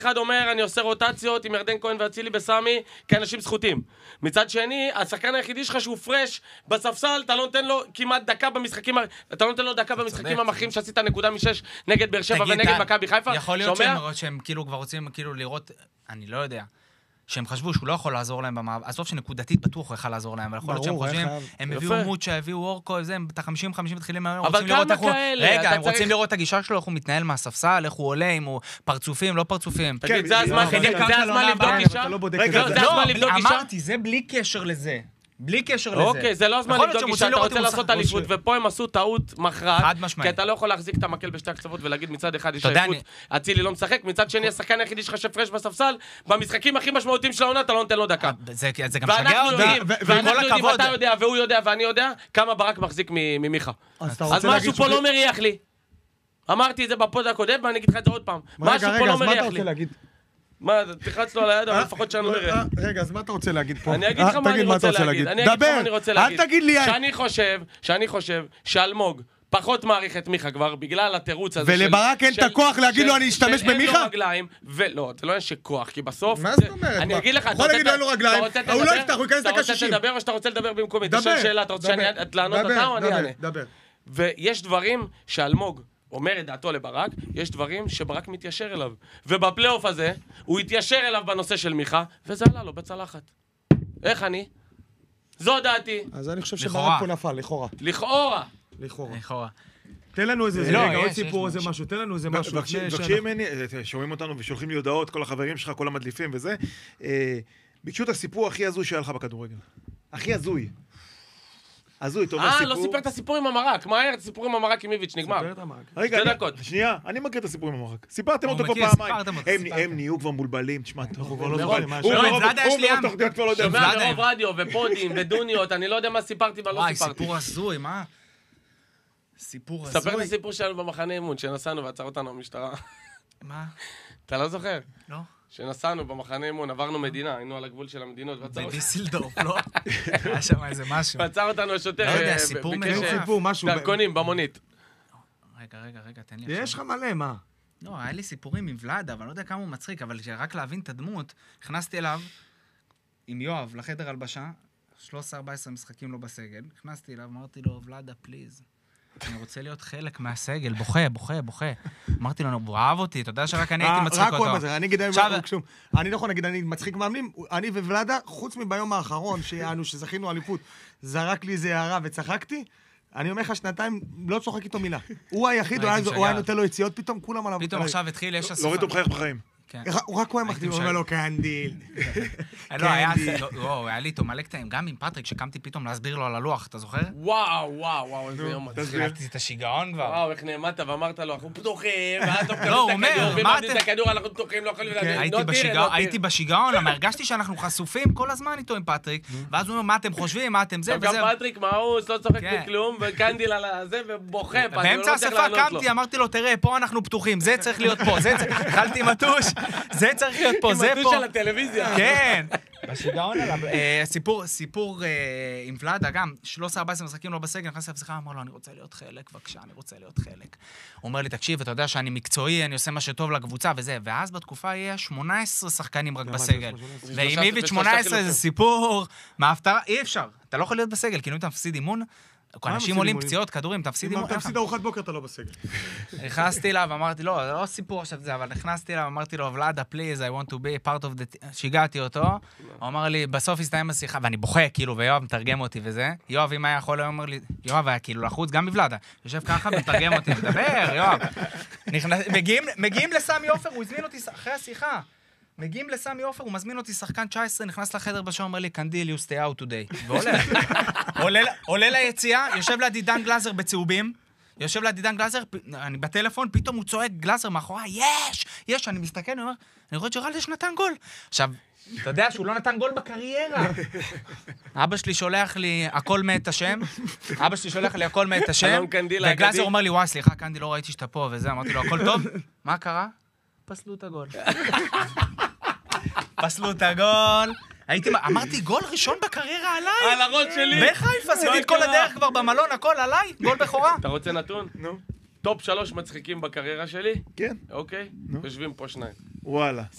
אחד אומר, אני עושה רוטציות עם ירדן כהן ואצילי בסמי כאנשים זכותים. מצד שני, השחקן היחידי שלך שהוא פרש בספסל, אתה לא נותן לו כמעט דקה במשחקים, אתה לא נותן לו דקה במשחקים המחרים שעשית נקודה משש נגד באר שבע ונגד מכבי חיפה. יכול להיות שהם כאילו כבר רוצים כאילו לראות, אני לא יודע. שהם חשבו שהוא לא יכול לעזור להם במעבר, הסוף שנקודתית בטוח הוא יכול לעזור להם, אבל יכול להיות שהם חושבים, הם הביאו מוצ'ה, הביאו אורקו, הם את ה-50-50 מתחילים, הם רוצים לראות את הגישה שלו, איך הוא מתנהל מהספסל, איך הוא עולה, אם הוא פרצופים, לא פרצופים. תגיד, זה הזמן לבדוק גישה? אמרתי, זה בלי קשר לזה. בלי קשר לזה. אוקיי, זה לא הזמן לבדוק גישה, אתה רוצה לעשות אליפות, ופה הם עשו טעות מכרעת, כי אתה לא יכול להחזיק את המקל בשתי הקצוות ולהגיד מצד אחד יש אליפות, אצילי לא משחק, מצד שני השחקן היחידי שלך שפרש בספסל, במשחקים הכי משמעותיים של העונה אתה לא נותן לו דקה. זה גם שגע אותי, ואנחנו יודעים, אתה יודע, והוא יודע, ואני יודע, כמה ברק מחזיק ממיכה. אז משהו פה לא מריח לי. אמרתי את זה בפוד הקודם, ואני אגיד לך את זה עוד פעם. משהו פה לא מריח לי. מה, תחץ לו על היד, אבל לפחות שאני מראה. רגע, אז מה אתה רוצה להגיד פה? אני אגיד לך מה אני רוצה להגיד. דבר, אל תגיד לי. שאני חושב שאלמוג פחות מעריך את מיכה כבר, בגלל התירוץ הזה. ולברק אין את הכוח להגיד לו אני אשתמש במיכה? ולא, זה לא אין שכוח, כי בסוף... מה זאת אומרת? אני אגיד לך, יכול להגיד לו אין לו רגליים, הוא לא יפתח, הוא ייכנס אתה רוצה לדבר או שאתה רוצה לדבר במקומי? תשאל שאלה, אתה רוצה שאני לענות אותה או אני אענה? דבר. ויש דברים שאלמוג אומר את דעתו לברק, יש דברים שברק מתיישר אליו. ובפלייאוף הזה, הוא התיישר אליו בנושא של מיכה, וזה עלה לו בצלחת. איך אני? זו דעתי. אז אני חושב שברק פה נפל, לכאורה. לכאורה. תן לנו איזה רגע, עוד סיפור, איזה משהו, תן לנו איזה משהו. בקשים ממני, שומעים אותנו ושולחים לי הודעות, כל החברים שלך, כל המדליפים וזה, ביקשו את הסיפור הכי הזוי שהיה לך בכדורגל. הכי הזוי. הזוי, אתה אומר סיפור... לא סיפר את הסיפור עם המרק. מהר, את הסיפור עם המרק עם איביץ' נגמר. ספר את המרק. רגע, שנייה, אני מכיר את הסיפור עם המרק. סיפרתם אותו פה פעמיים. הם נהיו כבר מולבלים, תשמע, אנחנו כבר לא זוכרים. שומע ברוב רדיו ופודים ודוניות, אני לא יודע מה סיפרתי ולא סיפרתי. וואי, סיפור הזוי, מה? סיפור הזוי. ספר את הסיפור שלנו במחנה אימון, שנסענו ועצר אותנו המשטרה. מה? אתה לא זוכר? לא. שנסענו במחנה אימון, עברנו מדינה, היינו על הגבול של המדינות. בדיסלדורף, לא? היה שם איזה משהו. ועצר אותנו השוטר. לא יודע, סיפור ביקש דרכונים במונית. רגע, תן לי. יש לך מלא, מה? לא, היה לי סיפורים עם ולאדה, אבל אני לא יודע כמה הוא מצחיק, אבל רק להבין את הדמות, הכנסתי אליו עם יואב לחדר הלבשה, 13-14 משחקים לא בסגל, הכנסתי אליו, אמרתי לו, ולאדה, פליז. אני רוצה להיות חלק מהסגל, בוכה. אמרתי לו, הוא אהב אותי, אתה יודע שרק אני הייתי מצחיק אותו. אני לא יכול להגיד, אני מצחיק מאמנים, אני וולאדה, חוץ מביום האחרון שזכינו אליפות, זרק לי איזה הערה וצחקתי, אני אומר לך שנתיים, לא צוחק איתו מילה. הוא היחיד, הוא היה נותן לו יציאות, פתאום כולם עליו. פתאום עכשיו התחיל, יש אספה. לא ראיתו בחייך בחיים. הוא רק הוא מחתים, הוא אומר לו קנדיל. לא, היה לי איתו מלא קטעים, גם עם פטריק, שקמתי פתאום להסביר לו על הלוח, אתה זוכר? וואו, איזה יום מצחיק. תחילתי את השיגעון כבר. וואו, איך נעמדת ואמרת לו, אנחנו פתוחים, ואז אתה לא, הוא אומר, מה אתם? את הכדור, אנחנו פתוחים, לא יכולים להגיד. הייתי בשיגעון, אבל הרגשתי שאנחנו חשופים כל הזמן איתו עם פטריק, ואז הוא אומר, מה אתם חושבים, מה אתם זה וזה. גם פטריק מאוס, לא צוחק בכלום, וקנדיל על זה, ובוכה. באמצע השפה קמתי, אמרתי לו, תראה, פה אנחנו פתוחים, זה צריך להיות פה, התחלתי מטוש, זה צריך להיות פה, זה פה. כמטוש על הטלוויזיה. כן. בשיגעון עליו. סיפור עם ולאדה, גם 13-14 משחקים לא בסגל, נכנסתי לפסיכה, אמר לו, אני רוצה להיות חלק, בבקשה, אני רוצה להיות חלק. הוא אומר לי, תקשיב, אתה יודע שאני מקצועי, אני עושה מה שטוב לקבוצה וזה, ואז בתקופה יהיה 18 שחקנים רק בסגל. ועם איביץ' 18 זה סיפור, מההפתעה, אי אפשר. אתה לא יכול להיות בסגל, כי אם אתה מפסיד אימון, אנשים עולים פציעות, כדורים, תפסיד אימון. אם אתה מפסיד ארוחת בוקר, אתה לא בסגל. נכנסתי אליו, אמרתי, לא, זה לא סיפור עכשיו זה, אבל נכנסתי אליו, אמרתי לו, ולאדה, please, I want to be part of the... שיגעתי אותו, הוא אמר לי, בסוף הסתיים השיחה, ואני בוכה, כאילו, ויואב מתרגם אותי וזה. יואב, אם היה יכול, הוא אומר לי, יואב היה כאילו לחוץ, גם בוולאדה. יושב ככה, מתרגם אותי, מדבר, יואב. מגיעים לסמי עופר, הוא הזמין אותי אחרי השיחה. מגיעים לסמי עופר, הוא מזמין אותי שחקן 19, נכנס לחדר בשעון, אומר לי, קנדיל, you stay out today. עולה ליציאה, יושב לידי דן גלאזר בצהובים, אני בטלפון, פתאום הוא צועק גלאזר מאחורי, יש, אני מסתכל, אני אומר, אני רואה ג'רלדש נתן גול. עכשיו, אתה יודע שהוא לא נתן גול בקריירה. אבא שלי שולח לי, הכל מת השם, וגלאזר אומר לי, וואי, סליחה, קנדיל, לא ראיתי שאתה פה, וזה, אמרתי לו, הכל טוב? מה קרה? פסלו את הגול. אמרתי, גול ראשון בקריירה עליי. על הראש שלי. בחיפה, עשיתי את כל הדרך כבר במלון, הכל עליי, גול בכורה. אתה רוצה נתון? נו. טופ 3 מצחיקים בקריירה שלי? כן. אוקיי? יושבים פה שניים. וואלה.